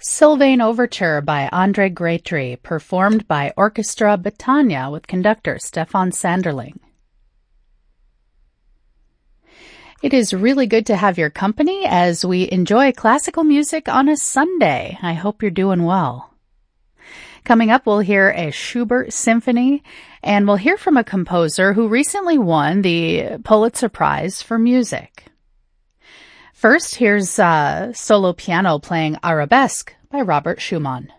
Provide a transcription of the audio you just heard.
Sylvain Overture by André Grétry, performed by Orchestra Britannia with conductor Stefan Sanderling. It is really good to have your company as we enjoy classical music on a Sunday. I hope you're doing well. Coming up, we'll hear a Schubert symphony, and we'll hear from a composer who recently won the Pulitzer Prize for Music. First, here's solo piano playing Arabesque by Robert Schumann.